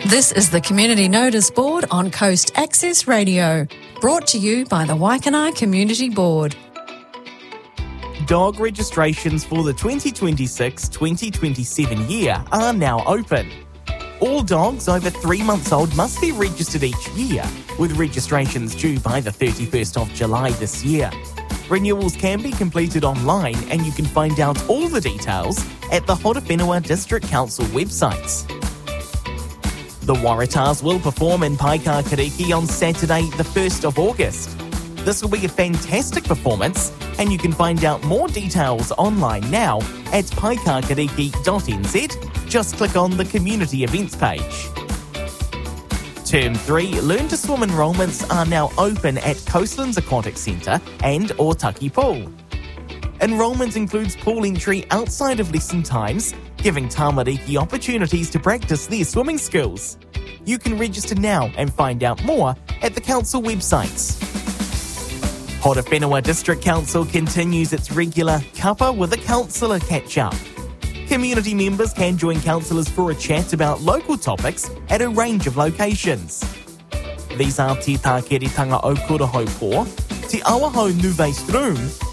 This is the Community Notice Board on Coast Access Radio, brought to you by the Waikanae Community Board. Dog registrations for the 2026-2027 year are now open. All dogs over 3 months old must be registered each year, with registrations due by the 31st of July this year. Renewals can be completed online and you can find out all the details at the Horowhenua District Council websites. The Waratahs will perform in Paikakariki on Saturday the 1st of August. This will be a fantastic performance and you can find out more details online now at paikakariki.nz. Just click on the Community Events page. Term 3 Learn to Swim enrolments are now open at Coastlands Aquatic Centre and Otaki Pool. Enrolment includes pool entry outside of lesson times, giving tamariki opportunities to practice their swimming skills. You can register now and find out more at the council websites. Horowhenua District Council continues its regular Kapa with a Councillor catch-up. Community members can join councillors for a chat about local topics at a range of locations. These are Te Tākeretanga o Kurahoupō, Te Awahau Nuwe Stroom,